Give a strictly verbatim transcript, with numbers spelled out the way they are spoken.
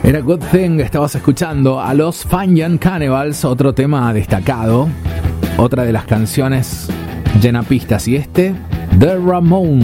Era Good Thing, estabas escuchando a los Fun Cannibals, otro tema destacado, otra de las canciones llena pistas, y este, The Ramones.